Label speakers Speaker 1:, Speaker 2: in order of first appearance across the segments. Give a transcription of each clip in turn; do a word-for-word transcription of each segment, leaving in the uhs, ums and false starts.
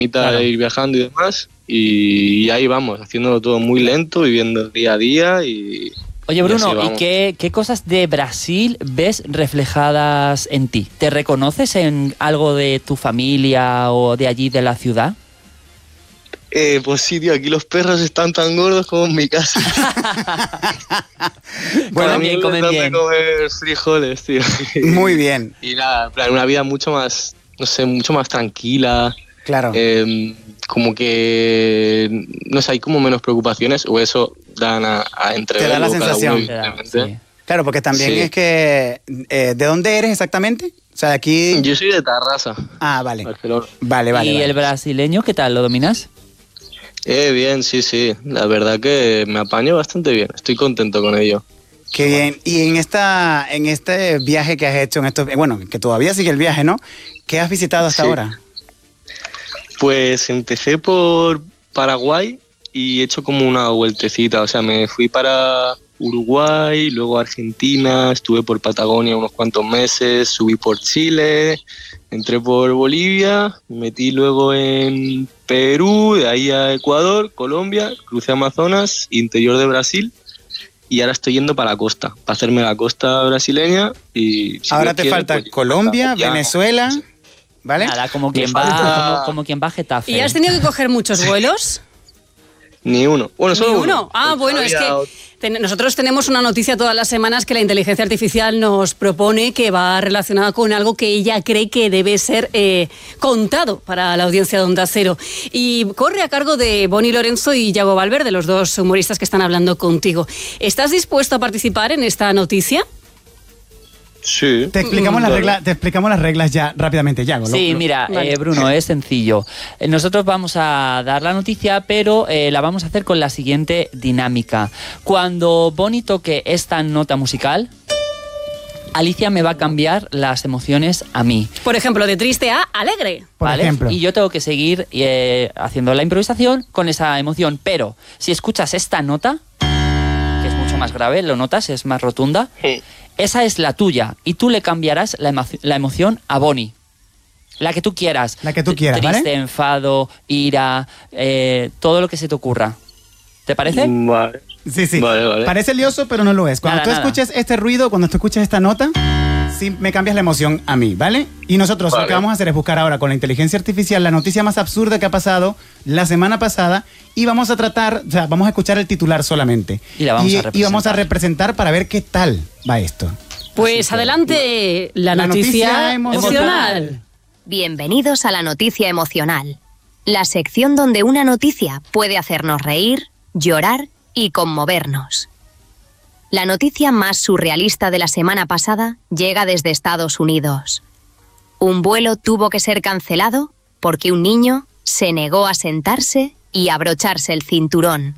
Speaker 1: claro. de ir viajando y demás, y, y ahí vamos, haciéndolo todo muy lento, viviendo día a día y...
Speaker 2: Oye, Bruno, ¿y, ¿y qué, qué cosas de Brasil ves reflejadas en ti? ¿Te reconoces en algo de tu familia o de allí, de la ciudad?
Speaker 1: Eh, pues sí, tío, aquí los perros están tan gordos como en mi casa.
Speaker 2: Bueno, comen bien, comen bien.
Speaker 1: Comer frijoles, tío.
Speaker 3: Muy bien.
Speaker 1: Y nada, en plan, una vida mucho más, no sé, mucho más tranquila.
Speaker 3: Claro.
Speaker 1: Eh, como que, no sé, hay como menos preocupaciones, o eso dan a, a entrever.
Speaker 3: Te da la sensación.
Speaker 1: Cada uno,
Speaker 3: sí. Claro, porque también sí. es que... Eh, ¿de dónde eres exactamente? O sea, de aquí...
Speaker 1: Yo soy de Tarrasa.
Speaker 3: Ah, vale.
Speaker 1: Barcelona.
Speaker 3: Vale, vale.
Speaker 2: ¿Y
Speaker 3: vale.
Speaker 2: el brasileño qué tal? ¿Lo dominas?
Speaker 1: Eh, bien, sí, sí. La verdad que me apaño bastante bien. Estoy contento con ello.
Speaker 3: Qué bien. Y en esta, en este viaje que has hecho, en estos, bueno, que todavía sigue el viaje, ¿no? ¿Qué has visitado hasta sí. ahora?
Speaker 1: Pues empecé por Paraguay y he hecho como una vueltecita. O sea, me fui para Uruguay, luego Argentina, estuve por Patagonia unos cuantos meses, subí por Chile, entré por Bolivia, me metí luego en Perú, de ahí a Ecuador, Colombia, crucé Amazonas, interior de Brasil. Y ahora estoy yendo para la costa, para hacerme la costa brasileña. Y si
Speaker 3: ahora te quiere, falta pues, Colombia, ya, Venezuela... ¿Vale?
Speaker 2: Nada, como quien, va, como, como quien va a Getafe.
Speaker 4: ¿Y has tenido que coger muchos vuelos?
Speaker 1: Ni uno. Bueno, solo
Speaker 4: ¿Ni uno?
Speaker 1: uno.
Speaker 4: Ah, bueno, es que ten, nosotros tenemos una noticia todas las semanas que la inteligencia artificial nos propone que va relacionada con algo que ella cree que debe ser eh, contado para la audiencia de Onda Cero. Y corre a cargo de Bonnie Lorenzo y Yago Valverde, los dos humoristas que están hablando contigo. ¿Estás dispuesto a participar en esta noticia?
Speaker 1: Sí.
Speaker 3: Te explicamos, mm, las reglas, te explicamos las reglas ya rápidamente, Yago.
Speaker 2: Sí,
Speaker 3: lo, lo,
Speaker 2: mira,
Speaker 3: vale.
Speaker 2: eh, Bruno, es sencillo. Nosotros vamos a dar la noticia, pero eh, la vamos a hacer con la siguiente dinámica. Cuando Bonnie toque esta nota musical, Alicia me va a cambiar las emociones a mí.
Speaker 4: Por ejemplo, de triste a alegre.
Speaker 3: Por
Speaker 2: ¿vale?
Speaker 3: ejemplo.
Speaker 2: Y yo tengo que seguir eh, haciendo la improvisación con esa emoción. Pero si escuchas esta nota, que es mucho más grave, lo notas, es más rotunda,
Speaker 1: Sí.
Speaker 2: Esa es la tuya y tú le cambiarás la, emo- la emoción a Bonnie. La que tú quieras.
Speaker 3: La que tú quieras,
Speaker 2: Triste,
Speaker 3: ¿vale?
Speaker 2: enfado, ira, eh, todo lo que se te ocurra. ¿Te parece?
Speaker 1: Vale.
Speaker 3: Sí, sí.
Speaker 1: Vale, vale.
Speaker 3: Parece lioso, pero no lo es. Cuando
Speaker 2: Nada,
Speaker 3: tú
Speaker 2: nada.
Speaker 3: escuches este ruido, cuando tú escuches esta nota, sí me cambias la emoción a mí, ¿vale? Y nosotros
Speaker 1: Vale.
Speaker 3: lo que vamos a hacer es buscar ahora con la inteligencia artificial la noticia más absurda que ha pasado la semana pasada y vamos a tratar, o sea, vamos a escuchar el titular solamente.
Speaker 2: Y la vamos
Speaker 3: y,
Speaker 2: a representar.
Speaker 3: y vamos a representar para ver qué tal va esto.
Speaker 4: Pues
Speaker 3: que,
Speaker 4: adelante, la,
Speaker 3: la
Speaker 4: noticia,
Speaker 3: noticia
Speaker 4: emocional.
Speaker 3: emocional.
Speaker 5: Bienvenidos a la noticia emocional, la sección donde una noticia puede hacernos reír, llorar y conmovernos. La noticia más surrealista de la semana pasada llega desde Estados Unidos. Un vuelo tuvo que ser cancelado porque un niño se negó a sentarse y abrocharse el cinturón.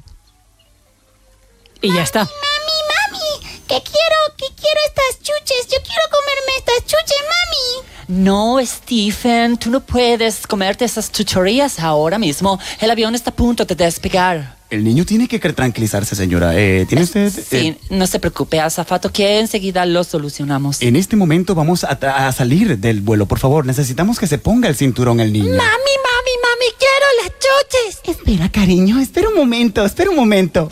Speaker 4: Y ya está.
Speaker 6: Que quiero, que quiero estas chuches. Yo quiero comerme estas chuches, mami.
Speaker 2: No, Stephen, tú no puedes comerte esas chucherías ahora mismo. El avión está a punto de despegar.
Speaker 3: El niño tiene que tranquilizarse, señora. Eh, ¿Tiene usted...?
Speaker 2: Sí,
Speaker 3: eh,
Speaker 2: no se preocupe, azafato, que enseguida lo solucionamos.
Speaker 3: En este momento vamos a, a salir del vuelo, por favor. Necesitamos que se ponga el cinturón el niño.
Speaker 6: Mami, mami, mami, quiero las chuches.
Speaker 3: Espera, cariño, espera un momento, espera un momento.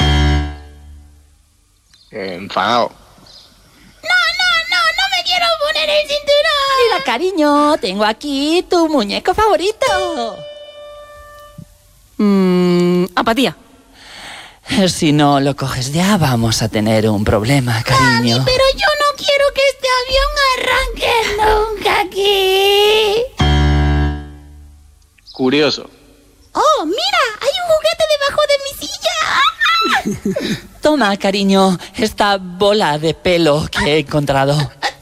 Speaker 1: Enfadado.
Speaker 6: No, no, no, no me quiero poner el cinturón.
Speaker 2: Mira, cariño, tengo aquí tu muñeco favorito.
Speaker 4: Mm, apatía.
Speaker 2: Si no lo coges ya, vamos a tener un problema, cariño.
Speaker 6: Mami, pero yo no quiero que este avión arranque nunca aquí.
Speaker 1: Curioso.
Speaker 6: Oh, mira, hay un juguete debajo de mi silla.
Speaker 2: Toma, cariño, esta bola de pelo que he encontrado.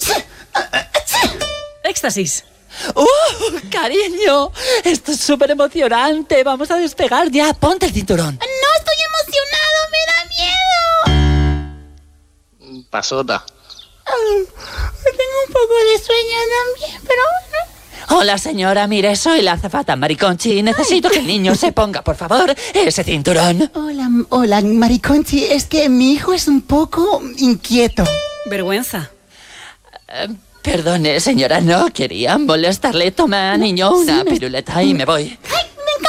Speaker 4: Éxtasis.
Speaker 2: ¡Uh, cariño! Esto es súper emocionante. Vamos a despegar ya. Ponte el cinturón.
Speaker 6: No estoy emocionado, me da miedo.
Speaker 1: Pasota.
Speaker 6: Mm, tengo un poco de sueño también, pero bueno.
Speaker 2: Hola, señora. Mire, soy la azafata Mariconchi. Necesito que el niño se ponga, por favor, ese cinturón.
Speaker 3: Hola, hola, Mariconchi. Es que mi hijo es un poco inquieto.
Speaker 4: Vergüenza.
Speaker 2: Eh, perdone, señora, no quería molestarle. Toma, niño, una
Speaker 3: sí, me-
Speaker 2: piruleta y me voy.
Speaker 6: Ay,